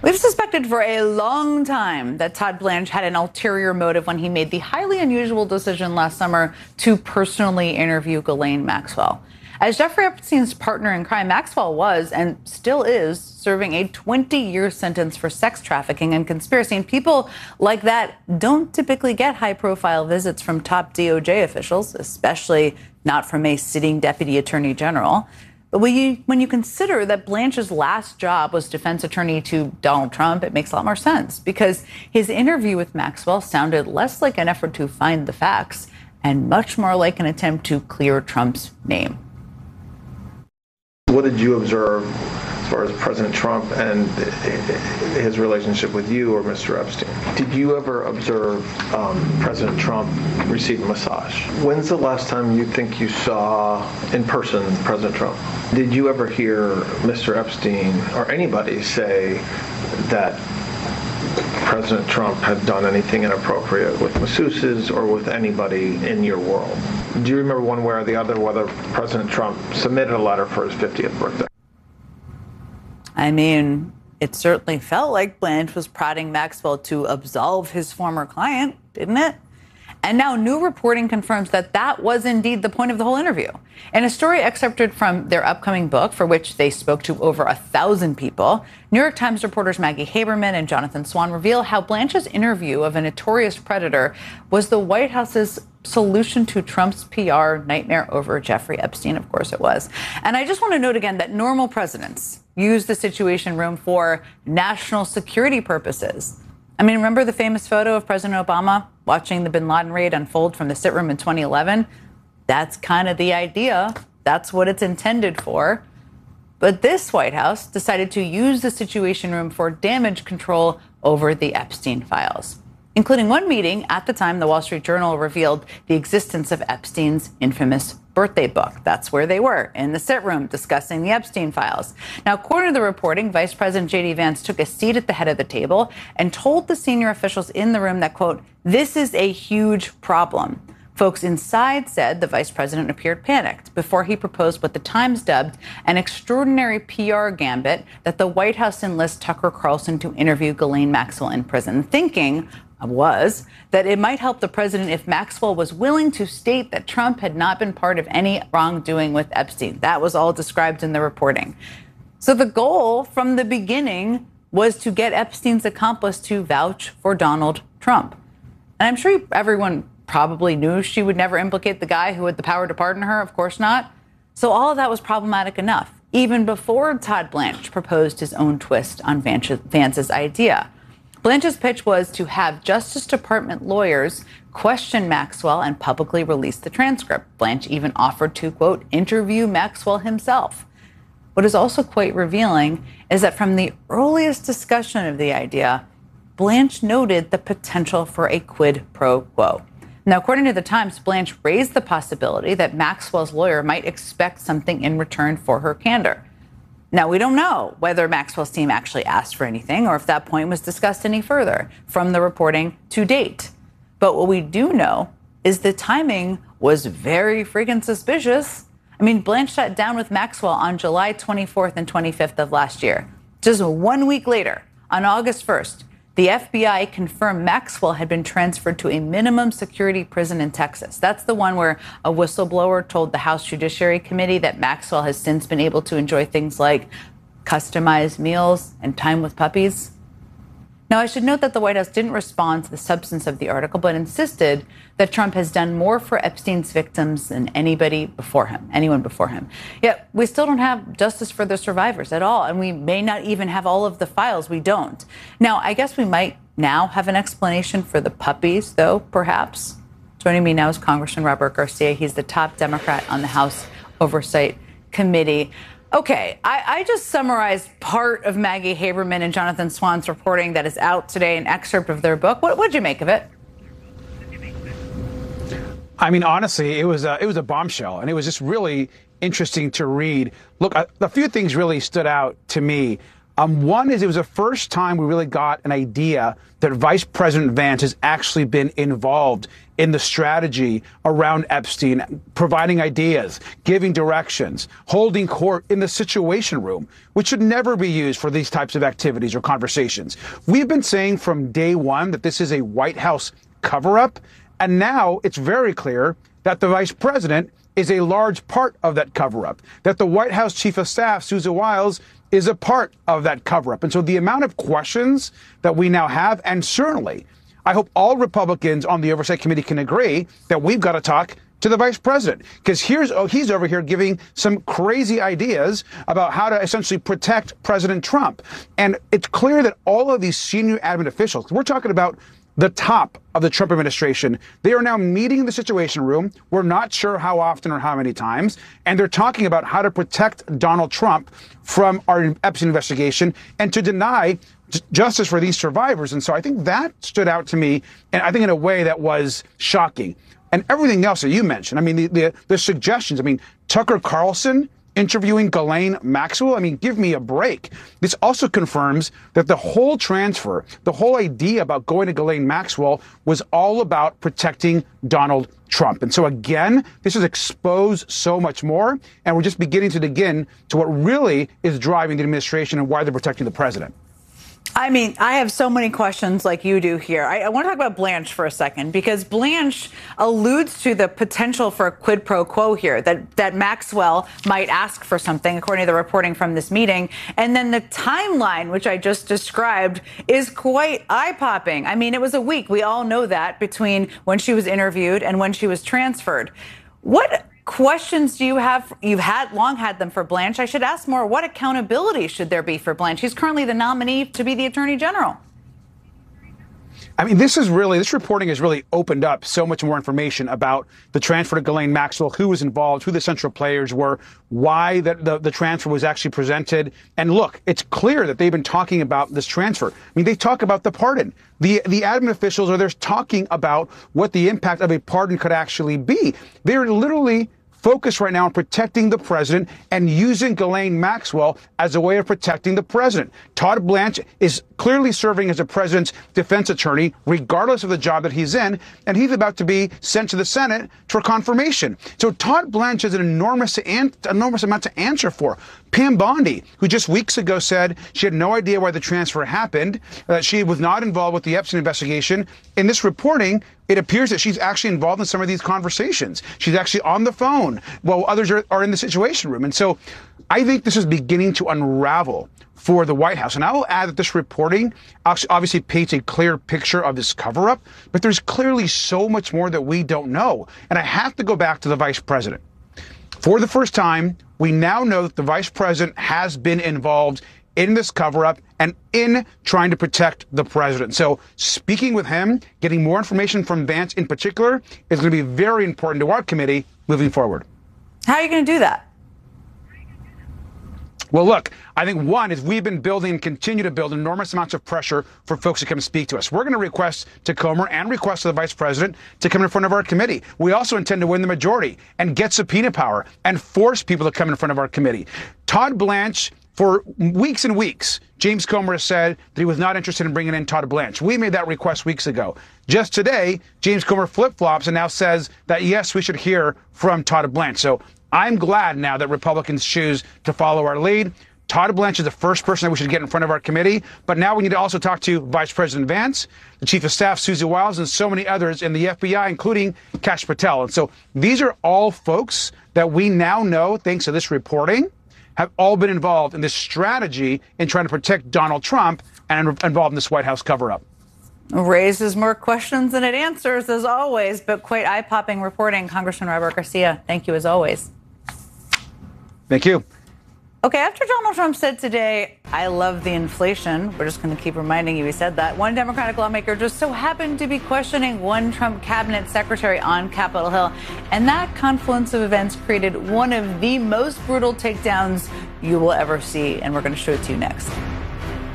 We've suspected for a long time that Todd Blanche had an ulterior motive when he made the highly unusual decision last summer to personally interview Ghislaine Maxwell. As Jeffrey Epstein's partner in crime, Maxwell was and still is serving a 20-year sentence for sex trafficking and conspiracy. And people like that don't typically get high-profile visits from top DOJ officials, especially not from a sitting deputy attorney general. But when you consider that Blanche's last job was defense attorney to Donald Trump, it makes a lot more sense because his interview with Maxwell sounded less like an effort to find the facts and much more like an attempt to clear Trump's name. What did you observe as far as President Trump and his relationship with you or Mr. Epstein? Did you ever observe President Trump receive a massage? When's the last time you think you saw in person President Trump? Did you ever hear Mr. Epstein or anybody say that President Trump had done anything inappropriate with masseuses or with anybody in your world? Do you remember one way or the other whether President Trump submitted a letter for his 50th birthday? I mean, it certainly felt like Blanche was prodding Maxwell to absolve his former client, didn't it? And now new reporting confirms that that was indeed the point of the whole interview. In a story excerpted from their upcoming book, for which they spoke to over 1,000 people, New York Times reporters Maggie Haberman and Jonathan Swan reveal how Blanche's interview of a notorious predator was the White House's solution to Trump's PR nightmare over Jeffrey Epstein. Of course it was. And I just want to note again that normal presidents use the Situation Room for national security purposes. I mean, remember the famous photo of President Obama watching the bin Laden raid unfold from the sit room in 2011? That's kind of the idea. That's what it's intended for. But this White House decided to use the Situation Room for damage control over the Epstein files, including one meeting. At the time, the Wall Street Journal revealed the existence of Epstein's infamous birthday book. That's where they were, in the sit room, discussing the Epstein files. Now, according to the reporting, Vice President J.D. Vance took a seat at the head of the table and told the senior officials in the room that, quote, "This is a huge problem." Folks inside said the vice president appeared panicked before he proposed what the Times dubbed an extraordinary PR gambit that the White House enlist Tucker Carlson to interview Ghislaine Maxwell in prison, thinking was that it might help the president if Maxwell was willing to state that Trump had not been part of any wrongdoing with Epstein. That was all described in the reporting. So the goal from the beginning was to get Epstein's accomplice to vouch for Donald Trump. And I'm sure everyone probably knew she would never implicate the guy who had the power to pardon her. Of course not. So all of that was problematic enough, even before Todd Blanche proposed his own twist on Vance's idea. Blanche's pitch was to have Justice Department lawyers question Maxwell and publicly release the transcript. Blanche even offered to, quote, interview Maxwell himself. What is also quite revealing is that from the earliest discussion of the idea, Blanche noted the potential for a quid pro quo. Now, according to the Times, Blanche raised the possibility that Maxwell's lawyer might expect something in return for her candor. Now, we don't know whether Maxwell's team actually asked for anything or if that point was discussed any further from the reporting to date. But what we do know is the timing was very freaking suspicious. I mean, Blanche sat down with Maxwell on July 24th and 25th of last year. Just 1 week later, on August 1st, the FBI confirmed Maxwell had been transferred to a minimum security prison in Texas. That's the one where a whistleblower told the House Judiciary Committee that Maxwell has since been able to enjoy things like customized meals and time with puppies. Now, I should note that the White House didn't respond to the substance of the article, but insisted that Trump has done more for Epstein's victims than anyone before him. Yet we still don't have justice for the survivors at all, and we may not even have all of the files. We don't. Now, I guess we might now have an explanation for the puppies, though, perhaps. Joining me now is Congressman Robert Garcia. He's the top Democrat on the House Oversight Committee. Okay, I just summarized part of Maggie Haberman and Jonathan Swan's reporting that is out today, an excerpt of their book. What did you make of it? I mean, honestly, it was a bombshell, and it was just really interesting to read. Look, a few things really stood out to me. One is it was the first time we really got an idea that Vice President Vance has actually been involved in the strategy around Epstein, providing ideas, giving directions, holding court in the Situation Room, which should never be used for these types of activities or conversations. We've been saying from day one that this is a White House cover-up, and now it's very clear that the vice president is a large part of that cover-up, that the White House Chief of Staff, Susan Wiles, is a part of that cover-up. And so the amount of questions that we now have, and certainly I hope all Republicans on the Oversight Committee can agree that we've got to talk to the vice president, because he's over here giving some crazy ideas about how to essentially protect President Trump. And it's clear that all of these senior admin officials, we're talking about the top of the Trump administration, they are now meeting in the Situation Room. We're not sure how often or how many times. And they're talking about how to protect Donald Trump from our Epstein investigation and to deny justice for these survivors. And so I think that stood out to me, and I think in a way that was shocking. And everything else that you mentioned, I mean, the suggestions, I mean, Tucker Carlson interviewing Ghislaine Maxwell. I mean, give me a break. This also confirms that the whole transfer, the whole idea about going to Ghislaine Maxwell was all about protecting Donald Trump. And so again, this has exposed so much more, and we're just beginning to dig in to what really is driving the administration and why they're protecting the president. I mean, I have so many questions like you do here. I want to talk about Blanche for a second, because Blanche alludes to the potential for a quid pro quo here, that Maxwell might ask for something, according to the reporting from this meeting. And then the timeline, which I just described, is quite eye-popping. I mean, it was a week. We all know that, between when she was interviewed and when she was transferred. What questions do you have? You've long had them for Blanche. I should ask more. What accountability should there be for Blanche? She's currently the nominee to be the Attorney General. I mean, this reporting has really opened up so much more information about the transfer to Ghislaine Maxwell, who was involved, who the central players were, why the transfer was actually presented. And look, it's clear that they've been talking about this transfer. I mean, they talk about the pardon. The admin officials are there talking about what the impact of a pardon could actually be. They're literally focused right now on protecting the president and using Ghislaine Maxwell as a way of protecting the president. Todd Blanche is clearly serving as the president's defense attorney, regardless of the job that he's in, and he's about to be sent to the Senate for confirmation. So Todd Blanche has an enormous amount to answer for. Pam Bondi, who just weeks ago said she had no idea why the transfer happened, that she was not involved with the Epstein investigation. In this reporting, it appears that she's actually involved in some of these conversations. She's actually on the phone while others are in the Situation Room. And so I think this is beginning to unravel for the White House. And I will add that this reporting obviously paints a clear picture of this cover-up, but there's clearly so much more that we don't know. And I have to go back to the vice president. For the first time, we now know that the vice president has been involved in this cover-up and in trying to protect the president. So speaking with him, getting more information from Vance in particular, is going to be very important to our committee moving forward. How are you going to do that? Well, look, I think one is we've been building and continue to build enormous amounts of pressure for folks to come and speak to us. We're going to request to Comer and request to the vice president to come in front of our committee. We also intend to win the majority and get subpoena power and force people to come in front of our committee. Todd Blanche, for weeks and weeks, James Comer has said that he was not interested in bringing in Todd Blanche. We made that request weeks ago. Just today, James Comer flip-flops and now says that, yes, we should hear from Todd Blanche. So I'm glad now that Republicans choose to follow our lead. Todd Blanche is the first person that we should get in front of our committee. But now we need to also talk to Vice President Vance, the Chief of Staff, Susan Wiles, and so many others in the FBI, including Kash Patel. And so these are all folks that we now know, thanks to this reporting, have all been involved in this strategy in trying to protect Donald Trump and involved in this White House cover-up. Raises more questions than it answers, as always, but quite eye-popping reporting. Congressman Robert Garcia, thank you as always. Thank you. Okay, after Donald Trump said today, I love the inflation, we're just going to keep reminding you he said that, one Democratic lawmaker just so happened to be questioning one Trump cabinet secretary on Capitol Hill. And that confluence of events created one of the most brutal takedowns you will ever see. And we're going to show it to you next.